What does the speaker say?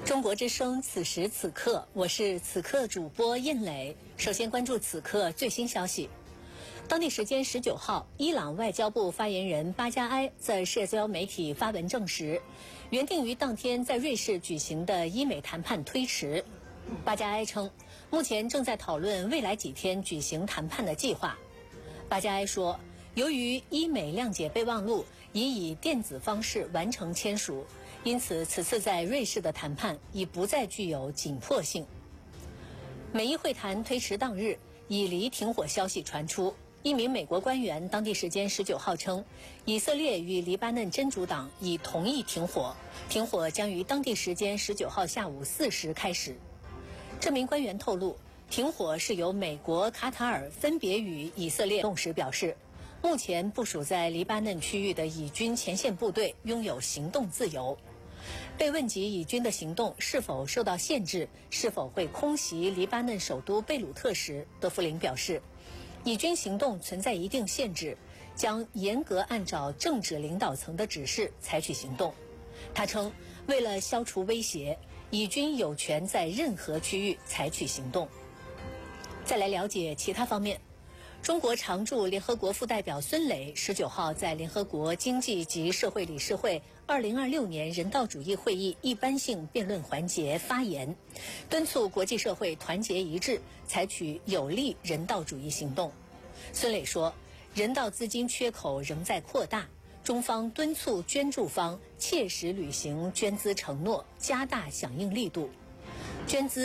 中国之声此时此刻，我是此刻主播印磊。首先关注此刻最新消息。当地时间19号，伊朗外交部发言人巴加埃在社交媒体发文证实，原定于当天在瑞士举行的伊美谈判推迟。巴加埃称，目前正在讨论未来几天举行谈判的计划。巴加埃说，由于伊美谅解备忘录已以电子方式完成签署，因此此次在瑞士的谈判已不再具有紧迫性。美伊会谈推迟当日，以黎停火消息传出。一名美国官员当地时间19号称，以色列与黎巴嫩真主党已同意停火，停火将于当地时间19号下午4时开始。这名官员透露，停火是由美国、卡塔尔分别与以色列动时表示，目前部署在黎巴嫩区域的以军前线部队拥有行动自由。被问及以军的行动是否受到限制，是否会空袭黎巴嫩首都贝鲁特时，德弗林表示，以军行动存在一定限制，将严格按照政治领导层的指示采取行动。他称，为了消除威胁，以军有权在任何区域采取行动。再来了解其他方面。中国常驻联合国副代表孙磊19号在联合国经济及社会理事会2026年人道主义会议一般性辩论环节发言，敦促国际社会团结一致，采取有力人道主义行动。孙磊说，人道资金缺口仍在扩大，中方敦促捐助方切实履行捐资承诺，加大响应力度。捐资